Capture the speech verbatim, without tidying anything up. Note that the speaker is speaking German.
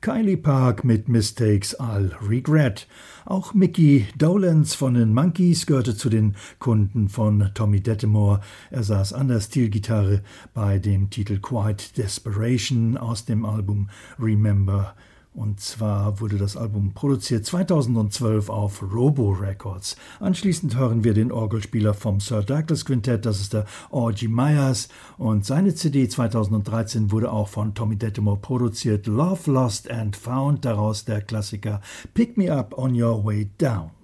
Kylie Park mit Mistakes I'll Regret. Auch Mickey Dolenz von den Monkees gehörte zu den Kunden von Tommy Dettemore. Er saß an der Steelgitarre bei dem Titel Quiet Desperation aus dem Album Remember. Und zwar wurde das Album produziert zweitausendzwölf auf Robo Records. Anschließend hören wir den Orgelspieler vom Sir Douglas Quintett, das ist der Orgy Myers. Und seine C D zweitausenddreizehn wurde auch von Tommy Dettemore produziert. Love Lost and Found, daraus der Klassiker Pick Me Up on Your Way Down.